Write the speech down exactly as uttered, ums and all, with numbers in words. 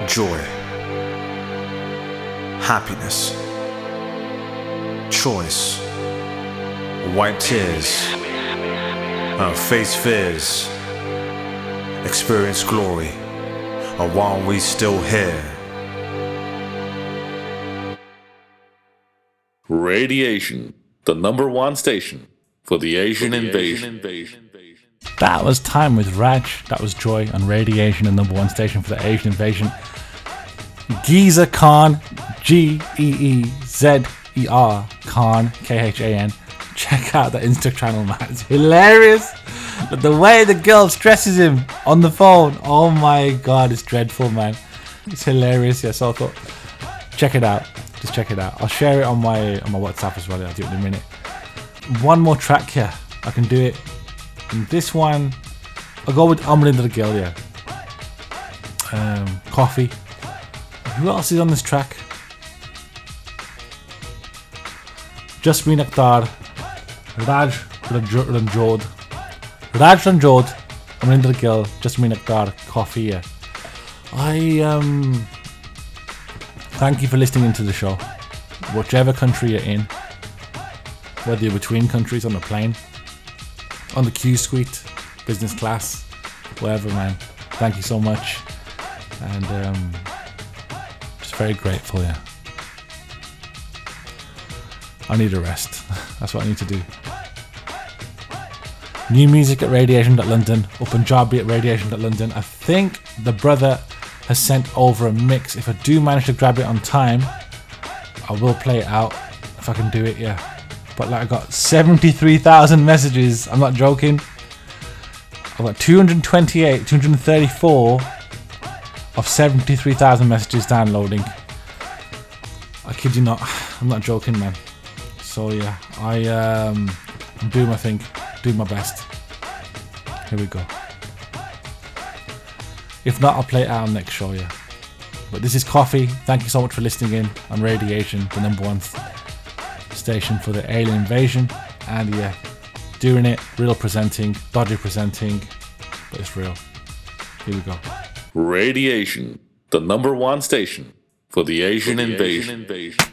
joy, happiness, choice, wipe tears, uh, face fears, experience glory, uh, while we still here. Radiation, the number one station for the Asian, for the invasion. Asian invasion. That was Time with Raj. That was Joy on Radiation, the number one station for the Asian invasion. Geezer Khan, G E E Z E R Khan, K H A N. Check out the Insta channel, man. It's hilarious. But the way the girl stresses him on the phone, oh my god, it's dreadful, man. It's hilarious. Yeah, so I thought, check it out. Just check it out. I'll share it on my on my WhatsApp as well. I'll do it in a minute. One more track here. I can do it. And this one, I'll go with Amrinder the Gill, yeah. Um, Coffee. Who else is on this track? Jasmine Akhtar, Raj Ranjod, Raj Ranjod, Amrinder the Gill, Jasmine Akhtar, Coffee, yeah. I um, thank you for listening into the show. Whichever country you're in, whether you're between countries, on the plane, on the Q suite, business class, whatever, man. Thank you so much. And um, just very grateful, yeah. I need a rest. That's what I need to do. New music at radiation dot london, or Punjabi at radiation dot london. I think the brother has sent over a mix. If I do manage to grab it on time, I will play it out if I can do it, yeah. But like, I got seventy-three thousand messages. I'm not joking. I've got two hundred twenty-eight, two hundred thirty-four of seventy-three thousand messages downloading. I kid you not. I'm not joking, man. So yeah, I um, I'm doing my thing, doing my best. Here we go. If not, I'll play it out on next show, yeah. But this is Coffee. Thank you so much for listening in on Radiation, the number one station for the alien invasion. And yeah, doing it, real presenting, dodgy presenting, but it's real. Here we go. Radiation, the number one station for the Asian, for the invasion. Asian invasion.